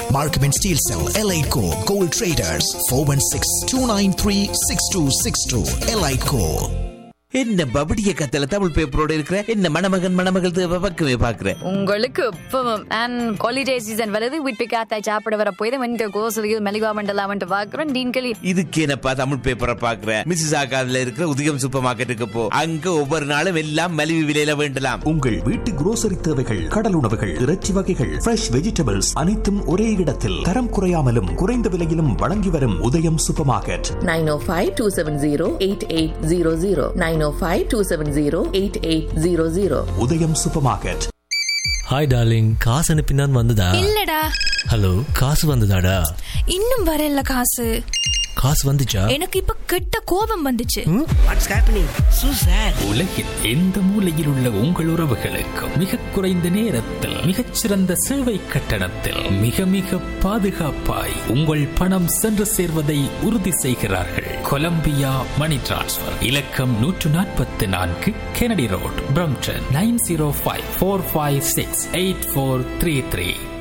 Markham and Steel Cell, Elite Co, Gold Traders, 416-293-6262, Elite Co. என்ன பபடிய கத்தல தமிழ் பேப்பரோட இருக்கிற என்ன மணமகள் பக்கமே பாக்குற உங்களுக்கு இப்பவும் அண்ட் ஹாலிடே சீசன் வருது வீட்டு காத்தாய் சாப்பிட வர போய் வந்து கோசலியில் மெலிவா மண்டலாமன்ட்டு பாக்குறேன் டீன்களி இதுக்கு என்னப்பா தமிழ் பேப்பரை பாக்குற மிஸ்ஸஸ் ஆகாதுல இருக்கிற உதயம் சூப்பர் மார்க்கெட்டுக்கு போ, அங்க ஒவ்வொரு நாளும் எல்லாம் மலிவு விலையில வேண்டலாம். உங்கள் வீட்டு grocery தேவைகள், கடல் உணவுகள், இறைச்சி வகைகள், ஃப்ரெஷ் வெஜிடபிள்ஸ் அனைத்தும் ஒரே இடத்தில் தரம் குறையாமலும் குறைந்த விலையிலும் வழங்கி வரும் உதயம் சூப்பர் மார்க்கெட். 905-270-8800 905-270-8800 உதயம் சூப்பர் மார்க்கெட். ஹாய் டார்லிங், காசு அனுப்பினான் வந்ததா? இல்லடா. ஹலோ, காசு வந்ததாடா? இன்னும் வரல காசு. காசு வந்துச்சா? எனக்கு இப்ப கெட்ட கோபம் வந்துச்சு. What's happening so sad. உலகில் எந்த மூலையில் உள்ள உங்கள் உறவுகளுக்கு மிக குறைந்த நேரத்தில் மிகச்சிறந்த சேவை கட்டணத்தில் மிக மிக பாதுகாப்பாய் உங்கள் பணம் சென்று சேர்வதை உறுதி செய்கிறார்கள். கொலம்பியா மணி டிரான்ஸ்ஃபர் இலக்கம் 144 கெனடி ரோட், பிரம்ப்டன் 905-456-8433.